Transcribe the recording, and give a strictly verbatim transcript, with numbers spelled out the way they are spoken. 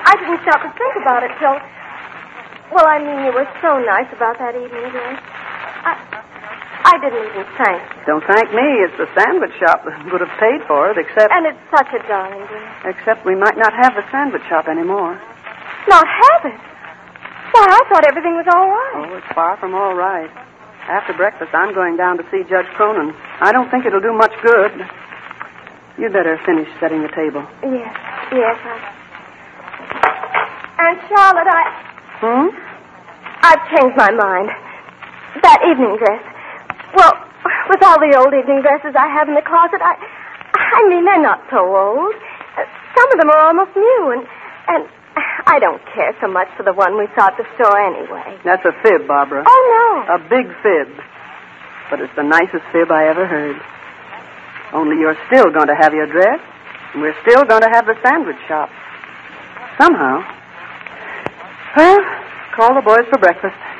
I didn't stop to think about it till... Well, I mean, you were so nice about that evening dress. I, I didn't even thank you. Don't thank me. It's the sandwich shop that would have paid for it, except... And it's such a darling dress. Except we might not have the sandwich shop anymore. Not have it? Why, I thought everything was all right. Oh, it's far from all right. After breakfast, I'm going down to see Judge Cronin. I don't think it'll do much good. You'd better finish setting the table. Yes, yes, I... And Charlotte, I... Hmm? I've changed my mind. That evening dress. Well, with all the old evening dresses I have in the closet, I... I mean, they're not so old. Some of them are almost new, and... and I don't care so much for the one we saw at the store anyway. That's a fib, Barbara. Oh, no. A big fib. But it's the nicest fib I ever heard. Only you're still going to have your dress, and we're still going to have the sandwich shop. Somehow. Well, call the boys for breakfast.